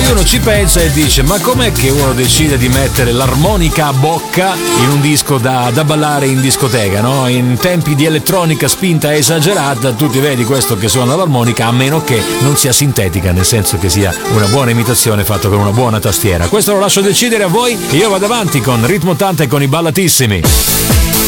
uno ci pensa e dice: ma com'è che uno decide di mettere l'armonica a bocca in un disco da ballare in discoteca, no? In tempi di elettronica spinta e esagerata, tu ti vedi questo che suona l'armonica, a meno che non sia sintetica, nel senso che sia una buona imitazione fatta con una buona tastiera. Questo lo lascio decidere a voi. Io vado avanti con Ritmo 80 e con i ballatissimi.